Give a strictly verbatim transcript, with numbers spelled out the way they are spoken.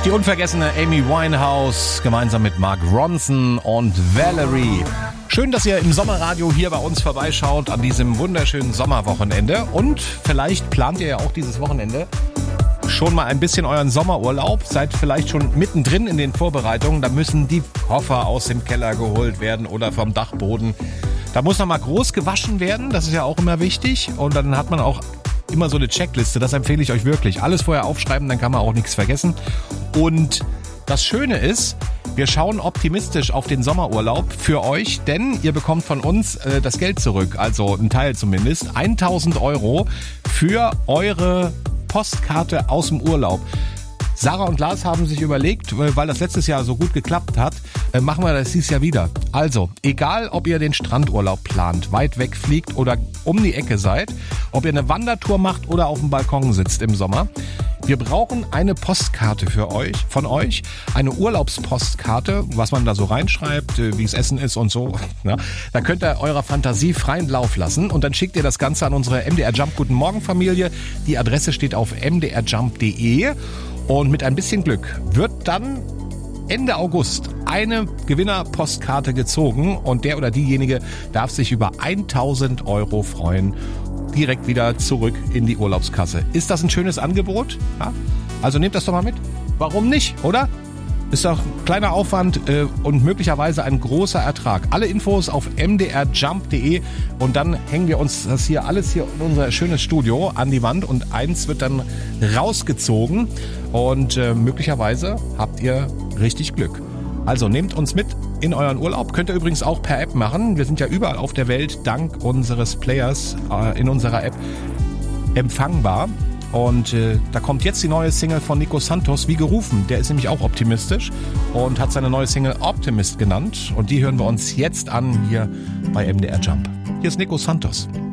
Die unvergessene Amy Winehouse gemeinsam mit Mark Ronson und Valerie. Schön, dass ihr im Sommerradio hier bei uns vorbeischaut an diesem wunderschönen Sommerwochenende. Und vielleicht plant ihr ja auch dieses Wochenende schon mal ein bisschen euren Sommerurlaub. Seid vielleicht schon mittendrin in den Vorbereitungen. Da müssen die Koffer aus dem Keller geholt werden oder vom Dachboden. Da muss noch mal groß gewaschen werden. Das ist ja auch immer wichtig. Und dann hat man auch immer so eine Checkliste. Das empfehle ich euch wirklich. Alles vorher aufschreiben, dann kann man auch nichts vergessen. Und das Schöne ist, wir schauen optimistisch auf den Sommerurlaub für euch, denn ihr bekommt von uns äh, das Geld zurück, also ein Teil zumindest, tausend Euro für eure Postkarte aus dem Urlaub. Sarah und Lars haben sich überlegt, weil das letztes Jahr so gut geklappt hat, machen wir das dieses Jahr wieder. Also, egal ob ihr den Strandurlaub plant, weit weg fliegt oder um die Ecke seid, ob ihr eine Wandertour macht oder auf dem Balkon sitzt im Sommer, wir brauchen eine Postkarte für euch, von euch, eine Urlaubspostkarte, was man da so reinschreibt, wie es Essen ist und so. Ja, da könnt ihr eurer Fantasie freien Lauf lassen und dann schickt ihr das Ganze an unsere M D R Jump Guten Morgen Familie. Die Adresse steht auf m d r jump punkt d e und mit ein bisschen Glück wird dann Ende August eine Gewinnerpostkarte gezogen und der oder diejenige darf sich über tausend Euro freuen. Direkt wieder zurück in die Urlaubskasse. Ist das ein schönes Angebot? Ja? Also nehmt das doch mal mit. Warum nicht, oder? Ist doch ein kleiner Aufwand äh, und möglicherweise ein großer Ertrag. Alle Infos auf m d r jump punkt d e und dann hängen wir uns das hier alles hier in unser schönes Studio an die Wand und eins wird dann rausgezogen und äh, möglicherweise habt ihr richtig Glück. Also nehmt uns mit in euren Urlaub. Könnt ihr übrigens auch per App machen. Wir sind ja überall auf der Welt dank unseres Players äh, in unserer App empfangbar. Und äh, da kommt jetzt die neue Single von Nico Santos, wie gerufen. Der ist nämlich auch optimistisch und hat seine neue Single Optimist genannt. Und die hören wir uns jetzt an hier bei M D R Jump. Hier ist Nico Santos.